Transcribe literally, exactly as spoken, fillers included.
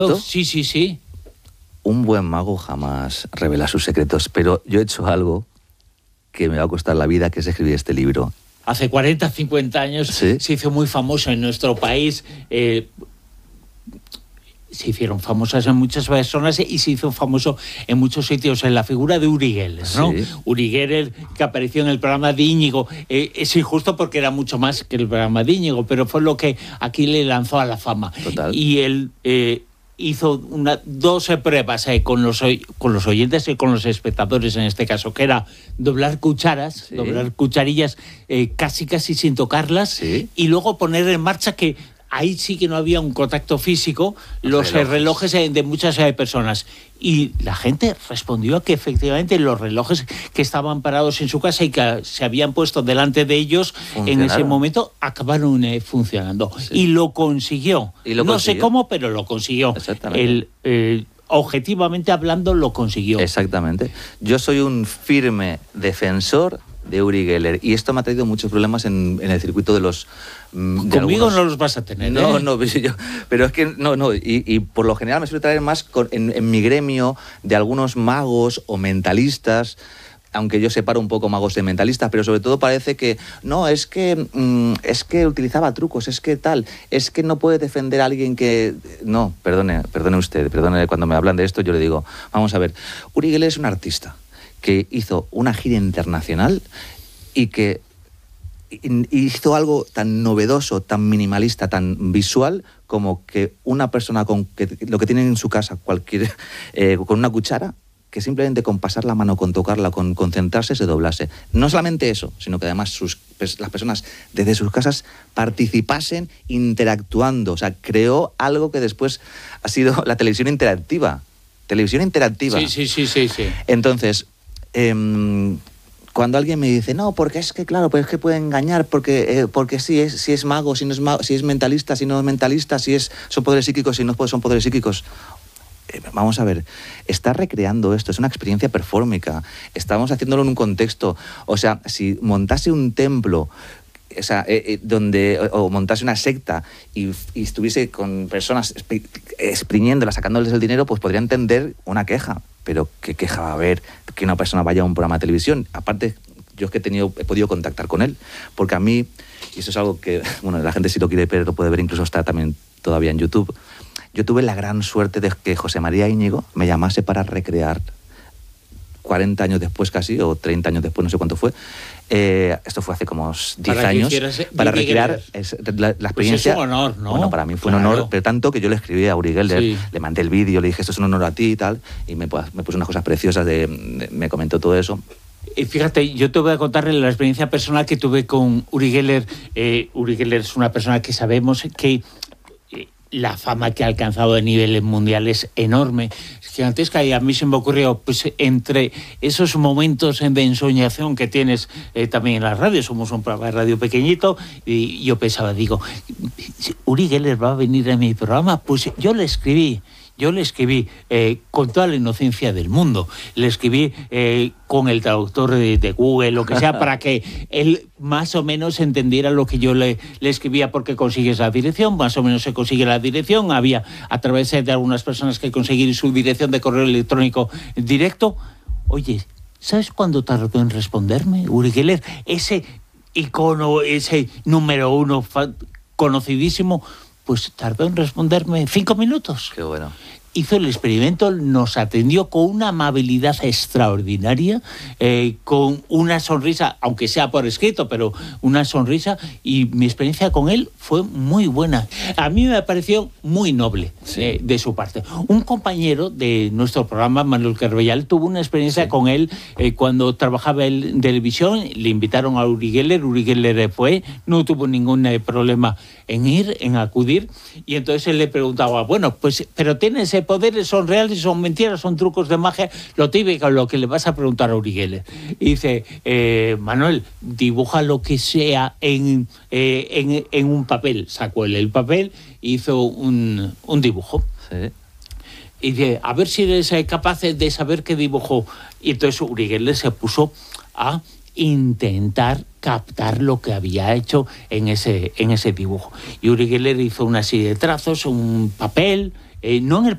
Sí, sí, sí. Un buen mago jamás revela sus secretos, pero yo he hecho algo que me va a costar la vida, que es escribir este libro. Hace cuarenta, cincuenta años ¿Sí? se hizo muy famoso en nuestro país. Eh, se hicieron famosas en muchas personas y se hizo famoso en muchos sitios en la figura de Uri Geller, ¿no? Sí. Uri Geller, que apareció en el programa de Íñigo. Eh, es injusto porque era mucho más que el programa de Íñigo, pero fue lo que aquí le lanzó a la fama. Total. Y él eh, hizo una, dos pruebas eh, con, los, con los oyentes y con los espectadores en este caso, que era doblar cucharas, Sí. doblar cucharillas eh, casi casi sin tocarlas, Sí. y luego poner en marcha que ahí sí que no había un contacto físico, los relojes, relojes eh, de muchas eh, personas. Y la gente respondió a que efectivamente los relojes que estaban parados en su casa y que se habían puesto delante de ellos en ese momento acabaron eh, funcionando. Sí. Y lo consiguió. ¿Y lo no consiguió? sé cómo, pero lo consiguió. Exactamente. El, eh, objetivamente hablando, lo consiguió. Exactamente. Yo soy un firme defensor de Uri Geller, y esto me ha traído muchos problemas en, en el circuito de los... De Conmigo algunos... no los vas a tener, No, ¿eh? no, yo, pero es que no, no, y, y por lo general me suele traer más con, en, en mi gremio de algunos magos o mentalistas, aunque yo separo un poco magos de mentalistas, pero sobre todo parece que, no, es que, mmm, es que utilizaba trucos, es que tal, es que no puede defender a alguien que... No, perdone, perdone usted, perdone, cuando me hablan de esto yo le digo, vamos a ver, Uri Geller es un artista que hizo una gira internacional y que hizo algo tan novedoso, tan minimalista, tan visual, como que una persona con que, lo que tiene en su casa, cualquier eh, con una cuchara, que simplemente con pasar la mano, con tocarla, con concentrarse, se doblase. No solamente eso, sino que además sus, las personas desde sus casas participasen interactuando. O sea, creó algo que después ha sido la televisión interactiva. Televisión interactiva. Sí, sí, sí, sí, sí. Entonces, eh, cuando alguien me dice, no, porque es que, claro, pues es que puede engañar, porque, eh, porque si, es, si es mago, si no es mago, si es mentalista, si no es mentalista, si es, son poderes psíquicos, si no son poderes psíquicos. Eh, vamos a ver, está recreando esto, es una experiencia performática, estamos haciéndolo en un contexto. O sea, si montase un templo, o sea, eh, eh, donde, o, o montase una secta y, y estuviese con personas exprimiéndolas, sacándoles el dinero, pues podría entender una queja. Pero ¿qué queja va a haber que una persona vaya a un programa de televisión? Aparte, yo es que he, tenido, he podido contactar con él, porque a mí, y eso es algo que, bueno, la gente si lo quiere ver, lo puede ver, incluso está también todavía en YouTube. Yo tuve la gran suerte de que José María Íñigo me llamase para recrear, cuarenta años después casi, o treinta años después, no sé cuánto fue, eh, esto fue hace como diez años, para recrear es, la, la experiencia. Pues es un honor, ¿no? Bueno, para mí fue claro. un honor, pero tanto que yo le escribí a Uri Geller, sí. le mandé el vídeo, le dije, esto es un honor a ti y tal, y me, me puso unas cosas preciosas, de, de, me comentó todo eso. Y fíjate, yo te voy a contar la experiencia personal que tuve con Uri Geller. Eh, Uri Geller es una persona que sabemos que eh, la fama que ha alcanzado a niveles mundiales es enorme, es gigantesca, y a mí se me ocurrió, pues entre esos momentos de ensoñación que tienes eh, también en la radio, somos un programa de radio pequeñito, y yo pensaba, digo, Uri Geller va a venir a mi programa, pues yo le escribí. Yo le escribí eh, con toda la inocencia del mundo, le escribí eh, con el traductor de, de Google, lo que sea, para que él más o menos entendiera lo que yo le, le escribía, porque consigues la dirección, más o menos se consigue la dirección, había a través de algunas personas que conseguir su dirección de correo electrónico directo. Oye, ¿sabes cuándo tardó en responderme, Uri Geller? Ese icono, ese número uno conocidísimo, pues tardó en responderme cinco minutos. Qué bueno. Hizo el experimento, nos atendió con una amabilidad extraordinaria, eh, con una sonrisa, aunque sea por escrito, pero una sonrisa, y mi experiencia con él fue muy buena. A mí me pareció muy noble, sí. eh, de su parte. Un compañero de nuestro programa, Manuel Carbellal, tuvo una experiencia sí. con él eh, cuando trabajaba en televisión, le invitaron a Uri Geller, Uri Geller fue, no tuvo ningún eh, problema en ir, en acudir, y entonces él le preguntaba, bueno, pues, pero tienes poderes, son reales, son mentiras, son trucos de magia, lo típico, lo que le vas a preguntar a Uri Geller. Y dice, eh, Manuel, dibuja lo que sea en, eh, en, en un papel. Sacó él el papel, hizo un, un dibujo. Sí. Y dice, a ver si eres capaz de saber qué dibujó. Y entonces Uri Geller se puso a intentar captar lo que había hecho en ese, en ese dibujo. Y Uri Geller hizo una serie de trazos, un papel, eh, no en el